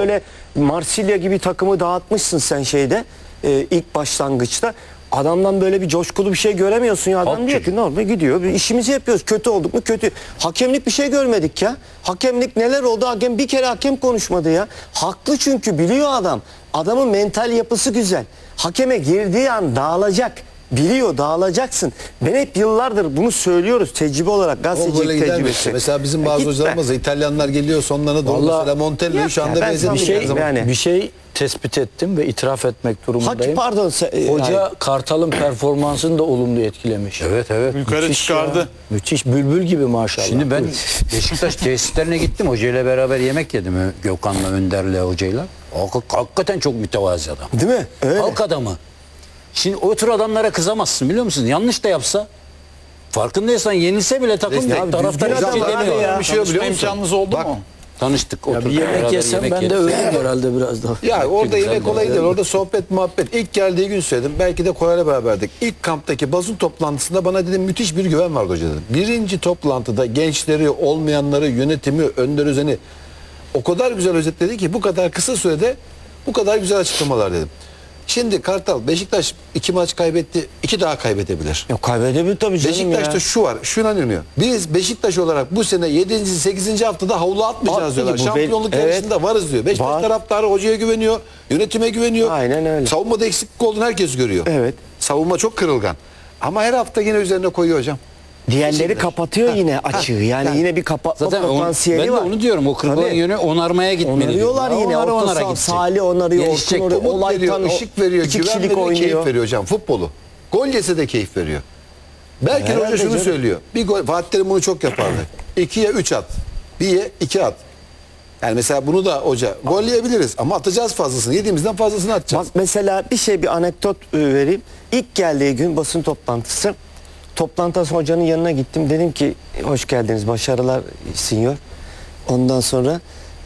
böyle Marsilya gibi takımı dağıtmışsın sen şeyde ilk başlangıçta. Adamdan böyle bir coşkulu bir şey göremiyorsun ya. Adam diyor ki normal gidiyor. Bir işimizi yapıyoruz. Kötü olduk mu? Kötü. Hakemlik bir şey görmedik ya. Hakemlik neler oldu? Hakem bir kere hakem konuşmadı ya. Haklı çünkü biliyor adam. Adamın mental yapısı güzel. Hakeme girdiği an dağılacak. Biliyor dağılacaksın. Ben hep yıllardır bunu söylüyoruz tecrübe olarak gazetecilik tecrübesi. Mesela bizim bazı hocalarımız İtalyanlar geliyor sonlarına doğru mesela Montello'yu şu anda benzemiyor. Bir şey tespit ettim ve itiraf etmek durumundayım. Pardon. Hoca Kartal'ın performansını da olumlu etkilemiş. Evet. Yukarı Müthiş çıkardı. ya. Müthiş bülbül gibi maşallah. Şimdi ben Beşiktaş tesislerine gittim. Hocayla beraber yemek yedim. Gökhan'la, Önder'le hocayla. Hakikaten çok mütevazi adam. Değil mi? Öyle. Halk adamı. Şimdi o tür adamlara kızamazsın biliyor musun? Yanlış da yapsa farkındaysan yenilse bile takım taraftar düzgün adam demiyor. ya. Bir şey biliyor musun? İmkanınız oldu mu? Tanıştık. Ya oturduk bir yemek beraber, yesem ben de yedik. ölürüm herhalde biraz daha. Ya orada güzel yemek bir olayı olay. değil. Orada sohbet muhabbet. İlk geldiği gün söyledim. Belki de Koray'la beraberdik. İlk kamptaki basın toplantısında bana dedim müthiş bir güven vardı hoca dedim. Birinci toplantıda gençleri, olmayanları, yönetimi, Önder Özen'i o kadar güzel özetledi ki bu kadar kısa sürede bu kadar güzel açıklamalar dedim. Şimdi Kartal, Beşiktaş 2 maç kaybetti. 2 daha kaybedebilir. Yok kaybedebilir tabii canım Beşiktaş'ta ya. şu var, şuna inanıyor. Biz Beşiktaş olarak bu sene 7. 8. haftada havlu atmayacağız Attı diyorlar. bu Şampiyonluk evet. yarışında varız diyor. Beşiktaş Var. taraftarı hocaya güveniyor, yönetime güveniyor. Aynen öyle. Savunmada eksiklik olduğunu herkes görüyor. Evet. Savunma çok kırılgan. Ama her hafta yine üzerine koyuyor hocam. Diğerleri Beşiktaş. kapatıyor yine açığı. Yani yine bir kapatma Zaten potansiyeli ben de var. onu diyorum. O kırılan Tabii. yönü onarmaya gitmeli. Onarıyorlar diyorum. yine. Onara Orta gidecek. Salih onarıyor. Gelişecek Orkun de. oraya. Umut veriyor, Olaytan ışık veriyor, iki güven kişilik veriyor, oynuyor. keyif veriyor hocam futbolu. Gol yese de keyif veriyor. Belki Herhalde hoca şunu canım. söylüyor. Bir gol, Fatih Terim bunu çok yapardı. 2'ye 3 at. 1'ye 2 at. Yani mesela bunu da hoca gol yiyebiliriz ama atacağız fazlasını. Yediğimizden fazlasını atacağız. Bak mesela bir anekdot vereyim. İlk geldiği gün basın toplantısı. Toplantısı hocanın yanına gittim. Dedim ki hoş geldiniz, başarılar sinyor. Ondan sonra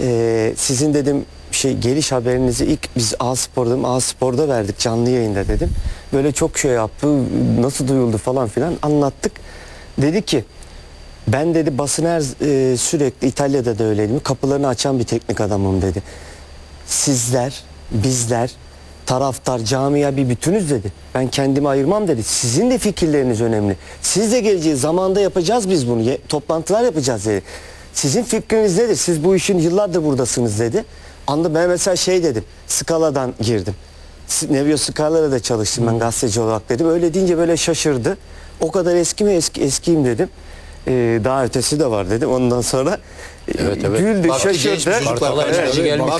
sizin dedim geliş haberinizi ilk biz A-Spor'da verdik canlı yayında dedim. Böyle çok şey yaptı, nasıl duyuldu falan filan anlattık. Dedi ki ben dedi basın sürekli İtalya'da da öyleydim. Kapılarını açan bir teknik adamım dedi. Sizler, bizler, taraftar, camia bir bütünüz dedi. Ben kendimi ayırmam dedi. Sizin de fikirleriniz önemli. Siz de geleceğiz. Zamanında yapacağız biz bunu. Toplantılar yapacağız dedi. Sizin fikriniz nedir? Siz bu işin yıllardır buradasınız dedi. Ben mesela dedim. Scala'dan girdim. Nevio Scala'da da çalıştım ben gazeteci olarak dedim. Öyle deyince böyle şaşırdı. O kadar eski mi eskiyim dedim. Daha ötesi de var dedim. Ondan sonra güldü, Baktı genç bir şaşırdı. çocuk var. Kartal'a gelmiş.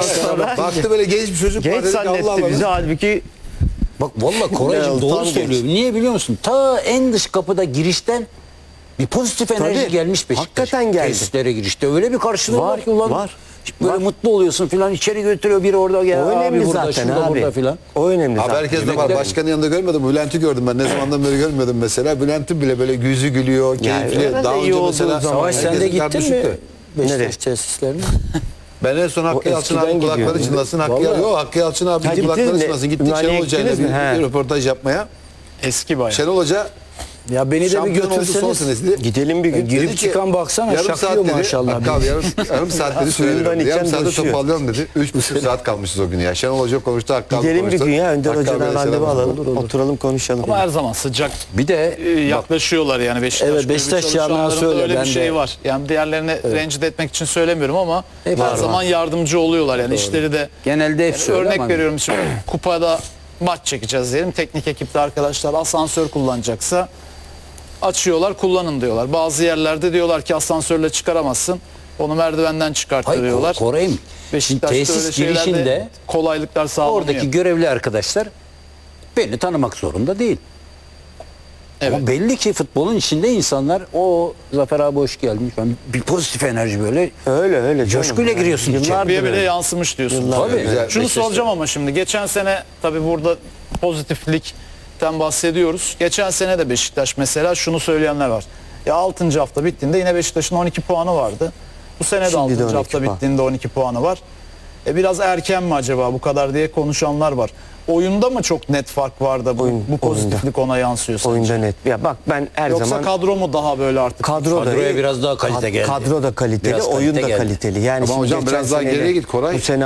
Baktı böyle genç bir çocuk var. Genç Dedi ki, Allah zannetti Allah. bizi halbuki Bak vallahi Koraycığım Ya, doğru tam söylüyor. Niye biliyor musun? Ta en dış kapıda girişten bir pozitif enerji Tabii, gelmiş Beşiktaş. hakikaten geldi. Tesislere girişte öyle bir karşılığı var ki ulan. var. Böyle Var. mutlu oluyorsun filan içeri götürüyor biri orada o gel önemli abi burada zaten şurada abi. burada filan. O önemli Abi zaten. herkes de var. Başkanın yanında görmedim. Bülent'i gördüm ben. Ne zamandan beri görmedim mesela. Bülent'in bile böyle yüzü gülüyor, keyifli. herhalde Daha iyi önce olduğu mesela zaman. Savaş sen de herkesin gittin karnı mi? düşüktü. Nereye? Beşiktaş tesislerine. Ben en son Hakkı Yalçın eskiden abi kulakları gidiyordu. çınlasın. Vallahi. Hakkı Yalçın abi Ha, kulakları gittiniz mi? çınlasın. Gittik Ümraniye'ye Şenol Hoca'yla gittiniz mi? He. bir röportaj yapmaya. Eski bayağı. Şenol Hoca Ya beni de bir şampiyon oldu son götürseniz. senesi. Gidelim bir gün. Dedi Girip ki, çıkan baksana yarım saat şakıyor dedi, maşallah. Hakkı abi yarım saat dedi Suyundan süre veriyorum. içen Yarım saatte coşuyor. toparlayalım dedi. 3,5 saat kalmışız o gün ya. Şenol Hoca konuştu, Hakkı abi Gidelim bir konuştu. gün ya. Önder Hakkı Hoca'dan abiye randevu selam olsun. alalım. Oturalım konuşalım. Ama her zaman sıcak Bir de yaklaşıyorlar yani Beşiktaş. Evet, kulübü Beşiktaş çalışanların camiası öyle, öyle ben bir de. şey var. Yani diğerlerini rencide etmek için söylemiyorum ama Hep her var. zaman yardımcı oluyorlar. Yani işleri de genelde hepsi öyle örnek ama veriyorum şimdi kupada maç çekeceğiz diyelim. Teknik ekipte arkadaşlar asansör kullanacaksa açıyorlar kullanın diyorlar. Bazı yerlerde diyorlar ki asansörle çıkaramazsın. Onu merdivenden çıkarttırıyorlar. Koray'ım. Beşiktaş'ta öyle Tesis şeylerde girişinde kolaylıklar sağlanıyor. oradaki görevli arkadaşlar beni tanımak zorunda değil. Evet. Ama belli ki futbolun içinde insanlar o Zafer abi hoş geldin. Şu an bir pozitif enerji böyle. Öyle canım. Coşkuyla giriyorsun içeri. Yıllardır Bir bile öyle. yansımış diyorsun. Yıllar Tabii. Güzel, Şunu Beşiktaş'ta. soracağım ama şimdi geçen sene tabii burada pozitiflikten bahsediyoruz. Geçen sene de Beşiktaş mesela şunu söyleyenler var. Ya 6. hafta bittiğinde yine Beşiktaş'ın 12 puanı vardı. Bu sene de Şimdi de 6. 12 hafta puan. bittiğinde 12 puanı var. Biraz erken mi acaba bu kadar diye konuşanlar var. Oyunda mı çok net fark var da bu pozitiflik ona yansıyor sence? Oyunda net. Ya bak ben her Yoksa zaman kadro mu daha böyle artık? Kadroya biraz daha kalite geldi. Kadro da kaliteli, Biraz oyun kalite da geldi. kaliteli. Yani Ama şimdi hocam geçen biraz daha seneyle geriye git Koray. Bu sene